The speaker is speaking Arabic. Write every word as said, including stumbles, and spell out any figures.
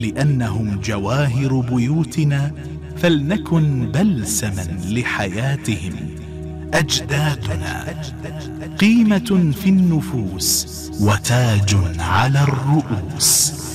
لأنهم جواهر بيوتنا فلنكن بلسما لحياتهم. أجدادنا قيمة في النفوس وتاج على الرؤوس.